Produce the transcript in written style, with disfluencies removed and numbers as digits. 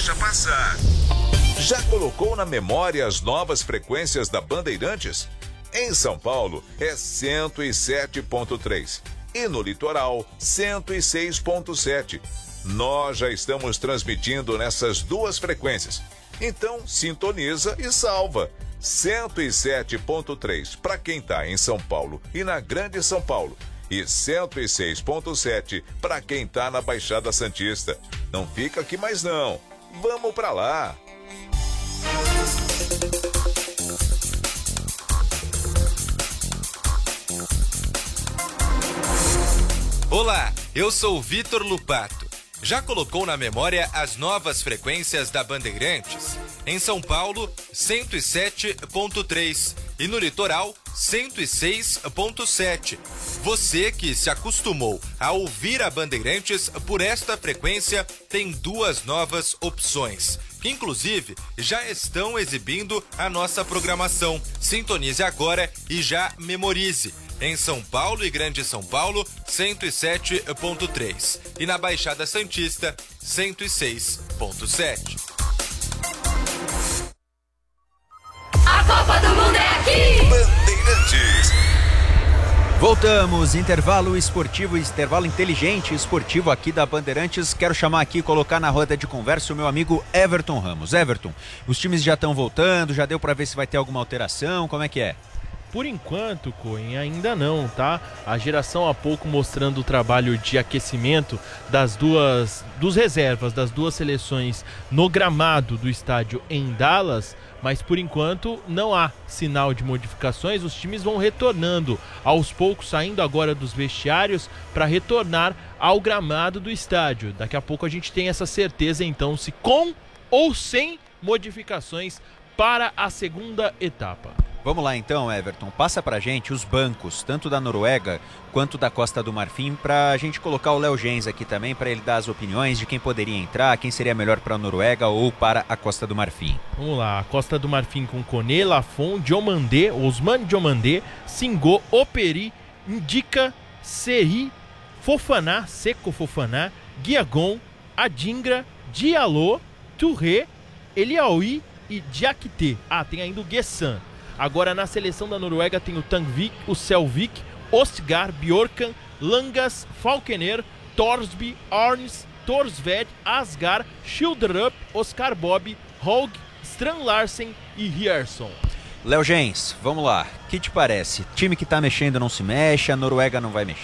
deixa passar. Já colocou na memória as novas frequências da Bandeirantes? Em São Paulo é 107.3 e no litoral 106.7. Nós já estamos transmitindo nessas duas frequências. Então sintoniza e salva. 107.3 para quem está em São Paulo e na Grande São Paulo. E 106.7 para quem está na Baixada Santista. Não fica aqui mais não. Vamos para lá. Olá, eu sou o Vitor Lupato. Já colocou na memória as novas frequências da Bandeirantes? Em São Paulo, 107.3 e no litoral, 106.7. Você que se acostumou a ouvir a Bandeirantes por esta frequência tem duas novas opções, que inclusive já estão exibindo a nossa programação. Sintonize agora e já memorize. Em São Paulo e Grande São Paulo, 107.3 e na Baixada Santista, 106.7. A Copa do Mundo é aqui! Bandeirantes. Voltamos, intervalo esportivo, intervalo inteligente esportivo aqui da Bandeirantes. Quero chamar aqui, colocar na roda de conversa o meu amigo Everton Ramos. Everton, os times já estão voltando, já deu para ver se vai ter alguma alteração, como é que é? Por enquanto, Coen, ainda não, tá? A geração há pouco mostrando o trabalho de aquecimento dos reservas das duas seleções no gramado do estádio em Dallas, mas por enquanto não há sinal de modificações. Os times vão retornando aos poucos, saindo agora dos vestiários para retornar ao gramado do estádio. Daqui a pouco a gente tem essa certeza então se com ou sem modificações para a segunda etapa. Vamos lá então, Everton, passa pra gente os bancos, tanto da Noruega quanto da Costa do Marfim, pra gente colocar o Léo Gens aqui também, pra ele dar as opiniões de quem poderia entrar, quem seria melhor pra Noruega ou para a Costa do Marfim. Vamos lá, a Costa do Marfim com Koné, Lafon, Diomandé, Osman Diomandé, Singo, Operi, Indica, Seri, Fofaná, Seco Fofaná, Guiagon, Adingra, Diallo, Touré, Eliaoui e Diakité. Tem ainda o Gessan. Agora na seleção da Noruega tem o Tangvik, o Selvik, Ostgar, Bjorkan, Langas, Falkener, Torsby, Arns, Torsved, Asgar, Schilderup, Oscar Bob, Hog, Strand Larsen e Hierson. Léo Gens, vamos lá. O que te parece? Time que tá mexendo não se mexe, a Noruega não vai mexer,